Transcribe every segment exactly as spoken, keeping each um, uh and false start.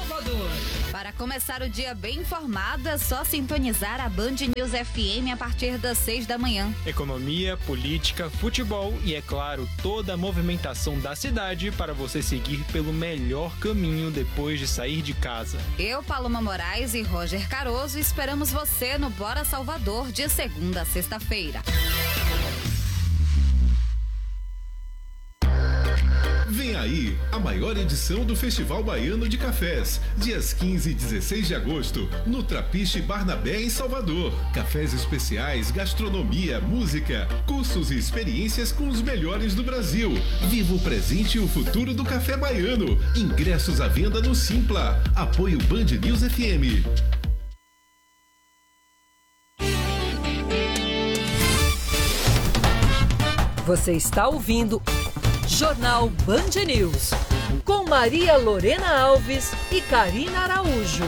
Salvador. Para começar o dia bem informado, é só sintonizar a Band News F M a partir das seis da manhã. Economia, política, futebol e, é claro, toda a movimentação da cidade para você seguir pelo melhor caminho depois de sair de casa. Eu, Paloma Moraes e Roger Caroso esperamos você no Bora Salvador de segunda a sexta-feira. Vem aí a maior edição do Festival Baiano de Cafés, dias quinze e dezesseis de agosto, no Trapiche Barnabé, em Salvador. Cafés especiais, gastronomia, música, cursos e experiências com os melhores do Brasil. Viva o presente e o futuro do café baiano. Ingressos à venda no Simpla. Apoio Band News F M. Você está ouvindo Jornal Band News, com Maria Lorena Alves e Karina Araújo.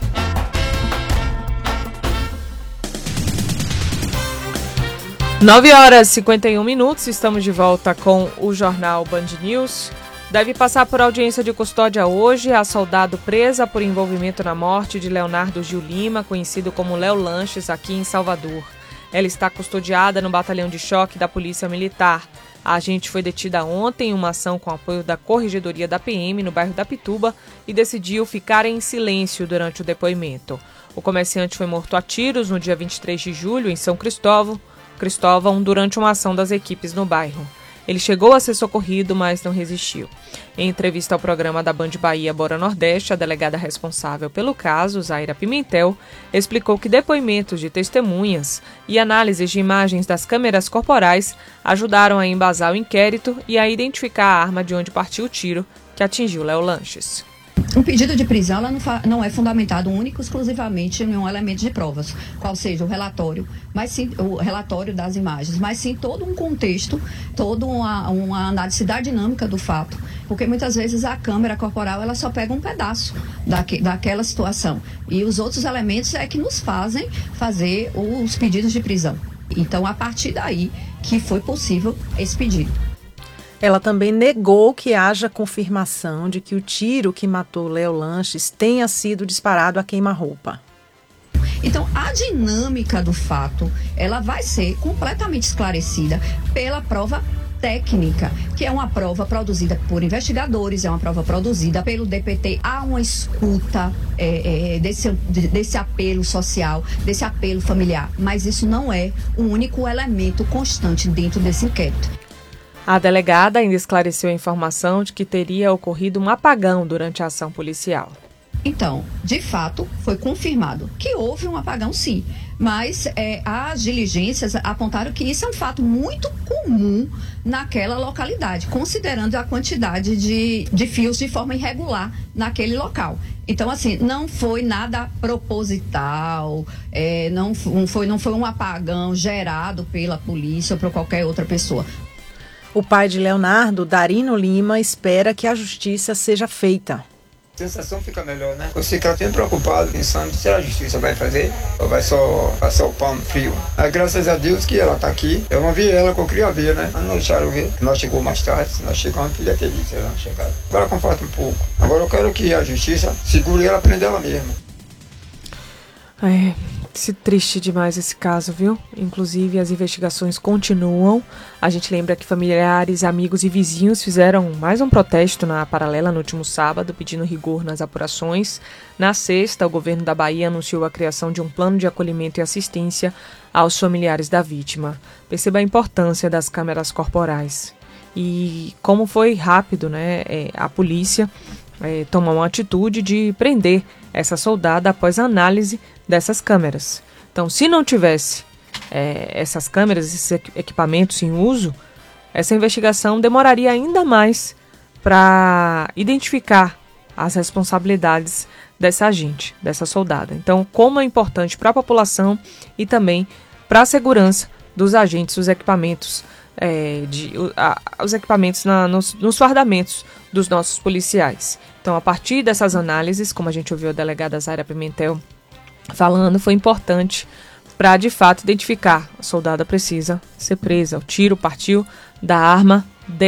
nove horas e cinquenta e um minutos, estamos de volta com o Jornal Band News. Deve passar por audiência de custódia hoje a soldado presa por envolvimento na morte de Leonardo Gil Lima, conhecido como Léo Lanches, aqui em Salvador. Ela está custodiada no batalhão de choque da Polícia Militar. A agente foi detida ontem em uma ação com apoio da Corregedoria da P M no bairro da Pituba e decidiu ficar em silêncio durante o depoimento. O comerciante foi morto a tiros no dia vinte e três de julho em São Cristóvão, Cristóvão durante uma ação das equipes no bairro. Ele chegou a ser socorrido, mas não resistiu. Em entrevista ao programa da Band Bahia Bora Nordeste, a delegada responsável pelo caso, Zaira Pimentel, explicou que depoimentos de testemunhas e análises de imagens das câmeras corporais ajudaram a embasar o inquérito e a identificar a arma de onde partiu o tiro que atingiu Léo Lanches. Um pedido de prisão ela não, fa- não é fundamentado único exclusivamente em um elemento de provas, qual seja o relatório, mas sim o relatório das imagens, mas sim todo um contexto, toda uma, uma análise da dinâmica do fato, porque muitas vezes a câmera corporal ela só pega um pedaço daque, daquela situação e os outros elementos é que nos fazem fazer os pedidos de prisão. Então, a partir daí que foi possível esse pedido. Ela também negou que haja confirmação de que o tiro que matou Léo Lanches tenha sido disparado a queima-roupa. Então, a dinâmica do fato, ela vai ser completamente esclarecida pela prova técnica, que é uma prova produzida por investigadores, é uma prova produzida pelo D P T. Há uma escuta é, é, desse, desse apelo social, desse apelo familiar, mas isso não é o único elemento constante dentro desse inquérito. A delegada ainda esclareceu a informação de que teria ocorrido um apagão durante a ação policial. Então, de fato, foi confirmado que houve um apagão, sim, mas é, as diligências apontaram que isso é um fato muito comum naquela localidade, considerando a quantidade de, de fios de forma irregular naquele local. Então, assim, não foi nada proposital, é, não, foi, não foi um apagão gerado pela polícia ou por qualquer outra pessoa. O pai de Leonardo, Darino Lima, espera que a justiça seja feita. A sensação fica melhor, né? Você fica sempre preocupado, pensando se a justiça vai fazer ou vai só passar o pano frio. Mas graças a Deus que ela tá aqui. Eu não vi ela que eu queria ver, né? Mas não deixaram ver. Nós chegou mais tarde, nós chegamos, filha ter dito, ela não chegaram. Agora conforta um pouco. Agora eu quero que a justiça segure ela, prenda ela mesma. É, se triste demais esse caso, viu? Inclusive, as investigações continuam. A gente lembra que familiares, amigos e vizinhos fizeram mais um protesto na Paralela no último sábado, pedindo rigor nas apurações. Na sexta, o governo da Bahia anunciou a criação de um plano de acolhimento e assistência aos familiares da vítima. Perceba a importância das câmeras corporais. E como foi rápido, né? É, a polícia é, tomou uma atitude de prender essa soldada após a análise dessas câmeras. Então, se não tivesse é, essas câmeras, esses equipamentos em uso, essa investigação demoraria ainda mais para identificar as responsabilidades dessa agente, dessa soldada. Então, como é importante para a população e também para a segurança dos agentes, os equipamentos, é, de, a, os equipamentos na, nos, nos fardamentos dos nossos policiais. Então, a partir dessas análises, como a gente ouviu a delegada Zaira Pimentel falando, foi importante para, de fato, identificar. A soldada precisa ser presa. O tiro partiu da arma dela,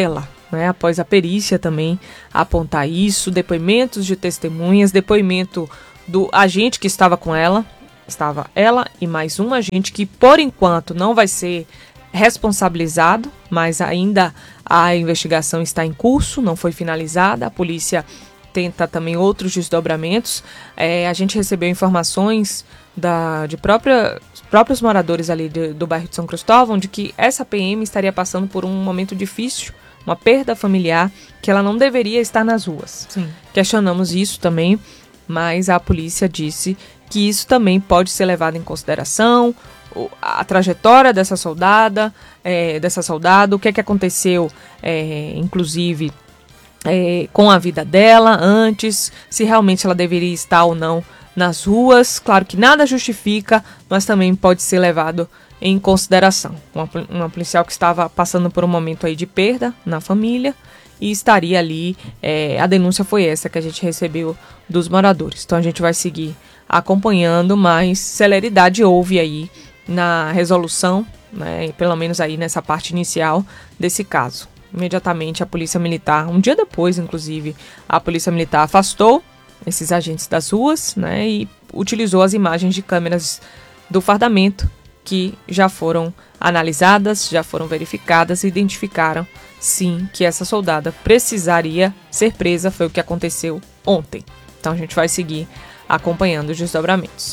né, após a perícia também apontar isso, depoimentos de testemunhas, depoimento do agente que estava com ela, estava ela e mais um agente que por enquanto não vai ser responsabilizado, mas ainda a investigação está em curso, não foi finalizada, a polícia tenta também outros desdobramentos. É, a gente recebeu informações da, de própria, próprios moradores ali de, do bairro de São Cristóvão de que essa P M estaria passando por um momento difícil, uma perda familiar, que ela não deveria estar nas ruas. Sim. Questionamos isso também, mas a polícia disse que isso também pode ser levado em consideração, a trajetória dessa soldada, é, dessa soldada, o que é que aconteceu, é, inclusive, é, com a vida dela antes, se realmente ela deveria estar ou não nas ruas. Claro que nada justifica, mas também pode ser levado em consideração. Uma, uma policial que estava passando por um momento aí de perda na família e estaria ali, é, a denúncia foi essa que a gente recebeu dos moradores. Então a gente vai seguir acompanhando, mas celeridade houve aí na resolução, né, pelo menos aí nessa parte inicial desse caso. Imediatamente a Polícia Militar, um dia depois, inclusive, a Polícia Militar afastou esses agentes das ruas, né, e utilizou as imagens de câmeras do fardamento que já foram analisadas, já foram verificadas e identificaram, sim, que essa soldada precisaria ser presa. Foi o que aconteceu ontem. Então a gente vai seguir acompanhando os desdobramentos.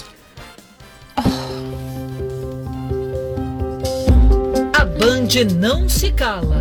A Band não se cala.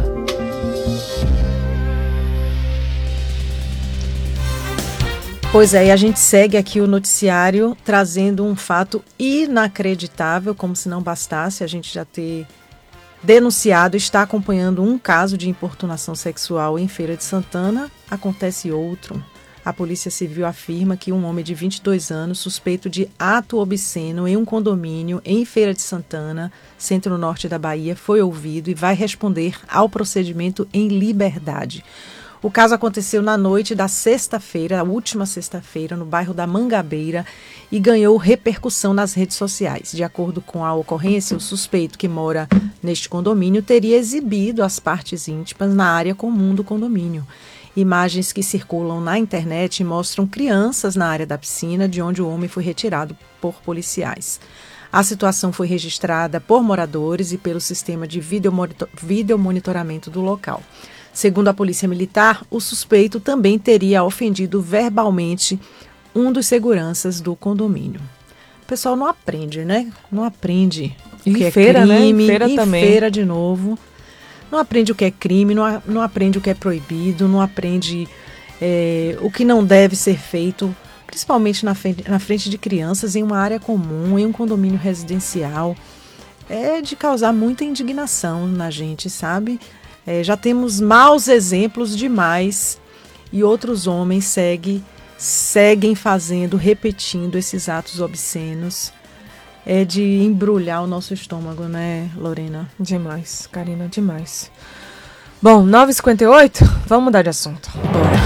Pois é, e a gente segue aqui o noticiário trazendo um fato inacreditável, como se não bastasse a gente já ter denunciado, está acompanhando um caso de importunação sexual em Feira de Santana, acontece outro. A Polícia Civil afirma que um homem de vinte e dois anos, suspeito de ato obsceno em um condomínio em Feira de Santana, centro-norte da Bahia, foi ouvido e vai responder ao procedimento em liberdade. O caso aconteceu na noite da sexta-feira, a última sexta-feira, no bairro da Mangabeira, e ganhou repercussão nas redes sociais. De acordo com a ocorrência, o suspeito que mora neste condomínio teria exibido as partes íntimas na área comum do condomínio. Imagens que circulam na internet mostram crianças na área da piscina, de onde o homem foi retirado por policiais. A situação foi registrada por moradores e pelo sistema de videomonitoramento do local. Segundo a Polícia Militar, o suspeito também teria ofendido verbalmente um dos seguranças do condomínio. O pessoal não aprende, né? Não aprende o que é feira, crime, né? Feira e também. feira de novo. Não aprende o que é crime, não, não aprende o que é proibido, não aprende é, o que não deve ser feito, principalmente na frente, na frente de crianças, em uma área comum, em um condomínio residencial. É de causar muita indignação na gente, sabe? É, já temos maus exemplos demais e outros homens segue, seguem fazendo, repetindo esses atos obscenos. É de embrulhar o nosso estômago, né, Lorena? Demais, Karina, demais. Bom, nove e cinquenta e oito, vamos mudar de assunto. Bora.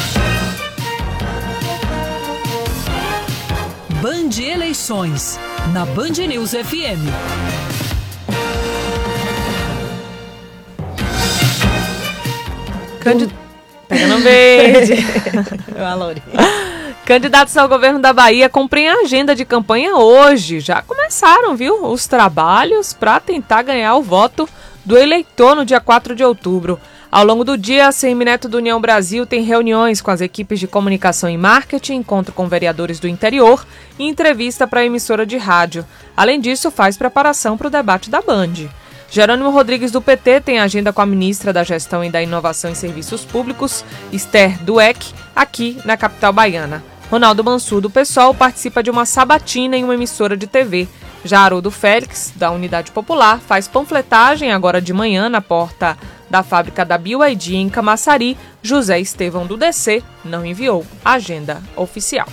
Band Eleições, na Band News F M. Candid... Pegando verde. A Lorena. Candidatos ao governo da Bahia cumprem a agenda de campanha hoje. Já começaram, viu, os trabalhos para tentar ganhar o voto do eleitor no dia quatro de outubro. Ao longo do dia, a Semineto do União Brasil tem reuniões com as equipes de comunicação e marketing, encontro com vereadores do interior e entrevista para a emissora de rádio. Além disso, faz preparação para o debate da Band. Jerônimo Rodrigues, do P T, tem agenda com a ministra da Gestão e da Inovação em Serviços Públicos, Esther Dueck, aqui na capital baiana. Ronaldo Mansur, do PSOL, participa de uma sabatina em uma emissora de T V. Já Haroldo Félix, da Unidade Popular, faz panfletagem agora de manhã na porta da fábrica da B Y D em Camaçari. José Estevão, do D C, não enviou agenda oficial.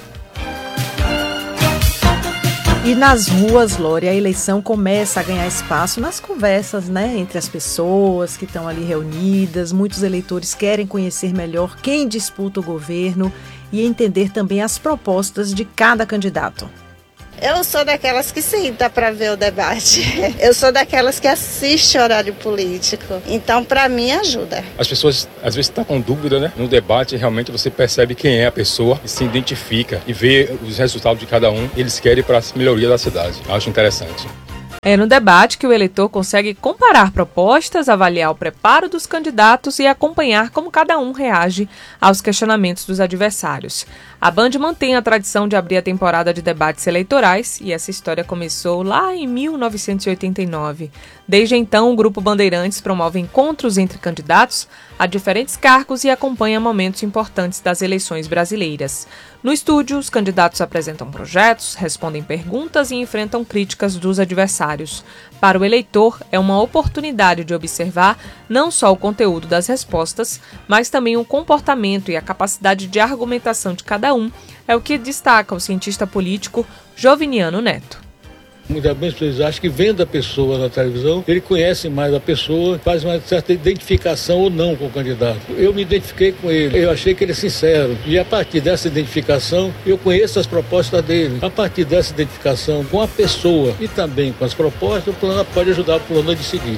E nas ruas, Lore, a eleição começa a ganhar espaço nas conversas, né, entre as pessoas que estão ali reunidas. Muitos eleitores querem conhecer melhor quem disputa o governo e entender também as propostas de cada candidato. Eu sou daquelas que senta para ver o debate. Eu sou daquelas que assiste o horário político. Então, para mim, ajuda. As pessoas, às vezes, estão com dúvida, né? No debate, realmente, você percebe quem é a pessoa e se identifica e vê os resultados de cada um. Eles querem para a melhoria da cidade. Eu acho interessante. É no debate que o eleitor consegue comparar propostas, avaliar o preparo dos candidatos e acompanhar como cada um reage aos questionamentos dos adversários. A Band mantém a tradição de abrir a temporada de debates eleitorais e essa história começou lá em mil novecentos e oitenta e nove. Desde então, o Grupo Bandeirantes promove encontros entre candidatos a diferentes cargos e acompanha momentos importantes das eleições brasileiras. No estúdio, os candidatos apresentam projetos, respondem perguntas e enfrentam críticas dos adversários. Para o eleitor, é uma oportunidade de observar não só o conteúdo das respostas, mas também o comportamento e a capacidade de argumentação de cada um, é o que destaca o cientista político Joviniano Neto. Muitas vezes as pessoas acham que vendo a pessoa na televisão, ele conhece mais a pessoa, faz uma certa identificação ou não com o candidato. Eu me identifiquei com ele, eu achei que ele é sincero. E a partir dessa identificação, eu conheço as propostas dele. A partir dessa identificação com a pessoa e também com as propostas, o plano pode ajudar o plano a decidir.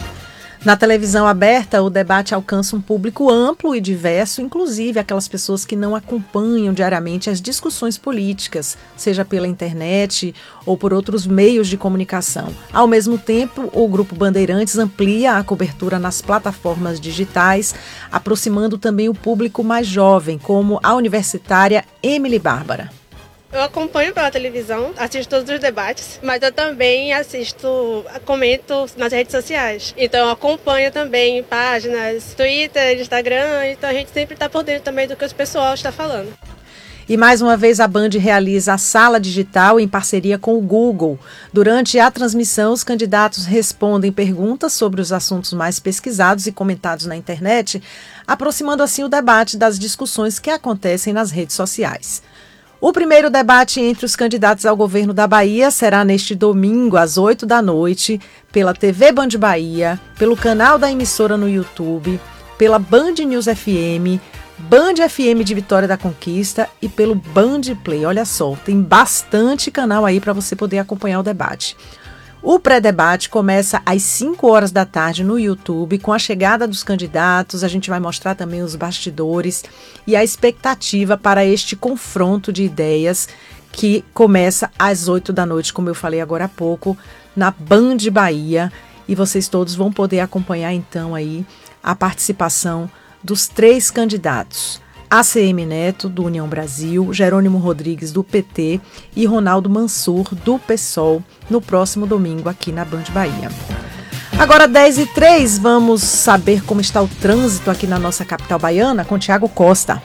Na televisão aberta, o debate alcança um público amplo e diverso, inclusive aquelas pessoas que não acompanham diariamente as discussões políticas, seja pela internet ou por outros meios de comunicação. Ao mesmo tempo, o Grupo Bandeirantes amplia a cobertura nas plataformas digitais, aproximando também o público mais jovem, como a universitária Emily Bárbara. Eu acompanho pela televisão, assisto todos os debates, mas eu também assisto, comento nas redes sociais. Então eu acompanho também páginas, Twitter, Instagram, então a gente sempre está por dentro também do que o pessoal está falando. E mais uma vez a Band realiza a Sala Digital em parceria com o Google. Durante a transmissão, os candidatos respondem perguntas sobre os assuntos mais pesquisados e comentados na internet, aproximando assim o debate das discussões que acontecem nas redes sociais. O primeiro debate entre os candidatos ao governo da Bahia será neste domingo, às oito da noite, pela T V Band Bahia, pelo canal da emissora no YouTube, pela Band News F M, Band F M de Vitória da Conquista e pelo Band Play. Olha só, tem bastante canal aí para você poder acompanhar o debate. O pré-debate começa às cinco horas da tarde no YouTube, com a chegada dos candidatos. A gente vai mostrar também os bastidores e a expectativa para este confronto de ideias que começa às oito da noite, como eu falei agora há pouco, na Band Bahia. E vocês todos vão poder acompanhar então aí a participação dos três candidatos. A C M Neto, do União Brasil, Jerônimo Rodrigues, do P T e Ronaldo Mansur, do PSOL, no próximo domingo aqui na Band Bahia. Agora, dez e três, vamos saber como está o trânsito aqui na nossa capital baiana com Tiago Costa.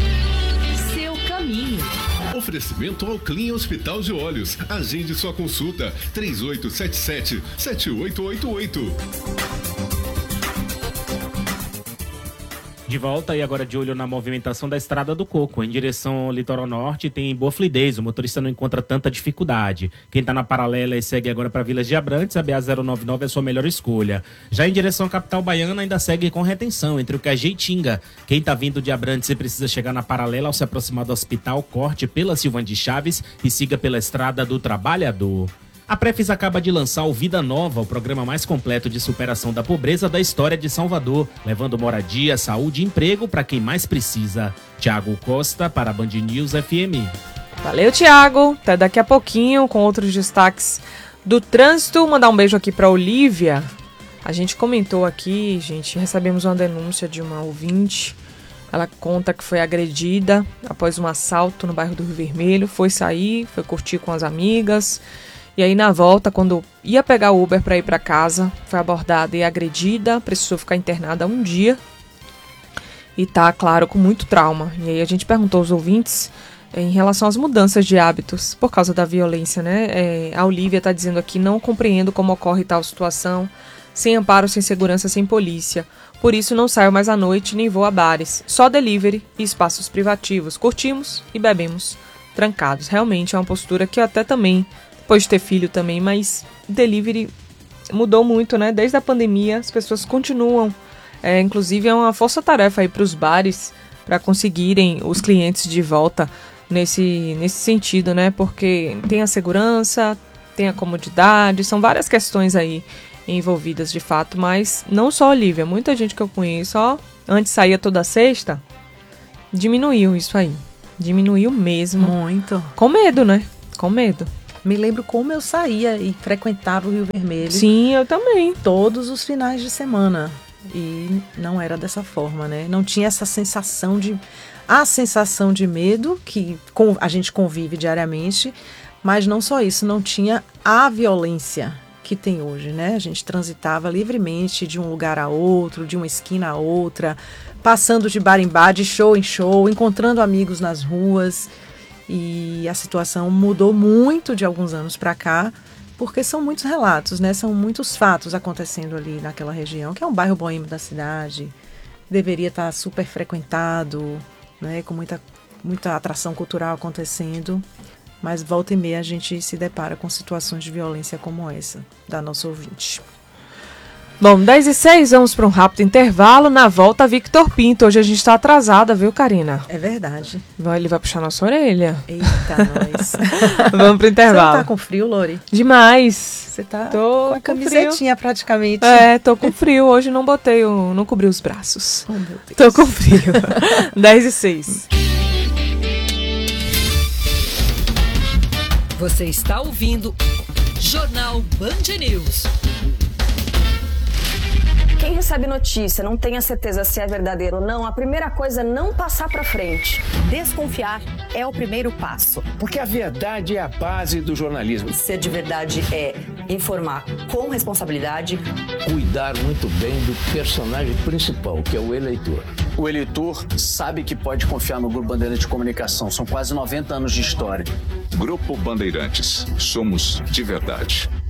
Seu caminho. Oferecimento ao Clean Hospital de Olhos. Agende sua consulta. três oito sete sete, sete oito oito oito. De volta e agora de olho na movimentação da Estrada do Coco. Em direção ao litoral norte tem boa fluidez, o motorista não encontra tanta dificuldade. Quem está na paralela e segue agora para Vilas de Abrantes, a B A zero nove nove é a sua melhor escolha. Já em direção à capital baiana ainda segue com retenção entre o Cajé e Tinga. Quem está vindo de Abrantes e precisa chegar na paralela ao se aproximar do hospital, corte pela Silvana de Chaves e siga pela Estrada do Trabalhador. A Prefis acaba de lançar o Vida Nova, o programa mais completo de superação da pobreza da história de Salvador, levando moradia, saúde e emprego para quem mais precisa. Tiago Costa para a Band News F M. Valeu, Tiago. Até daqui a pouquinho com outros destaques do trânsito. Mandar um beijo aqui para Olívia. A gente comentou aqui, gente, recebemos uma denúncia de uma ouvinte. Ela conta que foi agredida após um assalto no bairro do Rio Vermelho. Foi sair, foi curtir com as amigas. E aí, na volta, quando ia pegar o Uber para ir para casa, foi abordada e agredida, precisou ficar internada um dia e tá, claro, com muito trauma. E aí a gente perguntou aos ouvintes em relação às mudanças de hábitos por causa da violência, né? É, a Olívia está dizendo aqui, não compreendo como ocorre tal situação, sem amparo, sem segurança, sem polícia. Por isso não saio mais à noite nem vou a bares, só delivery e espaços privativos. Curtimos e bebemos trancados. Realmente é uma postura que eu até também... depois de ter filho também, mas delivery mudou muito, né? Desde a pandemia, as pessoas continuam. É, inclusive, é uma força-tarefa aí para os bares, para conseguirem os clientes de volta nesse, nesse sentido, né? Porque tem a segurança, tem a comodidade, são várias questões aí envolvidas de fato, mas não só Olívia, muita gente que eu conheço, ó, antes saía toda sexta, diminuiu isso aí. Diminuiu mesmo. Muito. Com medo, né? Com medo. Me lembro como eu saía e frequentava o Rio Vermelho. Sim, eu também. Todos os finais de semana. E não era dessa forma, né? Não tinha essa sensação de... A sensação de medo, que a gente convive diariamente, mas não só isso, não tinha a violência que tem hoje, né? A gente transitava livremente de um lugar a outro, de uma esquina a outra, passando de bar em bar, de show em show, encontrando amigos nas ruas. E a situação mudou muito de alguns anos para cá, porque são muitos relatos, né? São muitos fatos acontecendo ali naquela região, que é um bairro boêmio da cidade, deveria estar super frequentado, né? Com muita, muita atração cultural acontecendo, mas volta e meia a gente se depara com situações de violência como essa, da nossa ouvinte. Bom, dez e seis, vamos para um rápido intervalo. Na volta, Victor Pinto. Hoje a gente está atrasada, viu, Karina? É verdade. Ele vai puxar nossa orelha. Eita, nós. Vamos pro intervalo. Você não tá com frio, Lori? Demais. Você tá tô com a camisetinha frio. Praticamente. É, tô com frio. Hoje não botei, o, não cobri os braços. Oh, meu Deus. Tô com frio. dez e seis. Você está ouvindo Jornal Band News. Quem recebe notícia, não tem a certeza se é verdadeiro ou não, a primeira coisa é não passar para frente. Desconfiar é o primeiro passo. Porque a verdade é a base do jornalismo. Ser de verdade é informar com responsabilidade. Cuidar muito bem do personagem principal, que é o eleitor. O eleitor sabe que pode confiar no Grupo Bandeirantes de Comunicação. São quase noventa anos de história. Grupo Bandeirantes. Somos de verdade.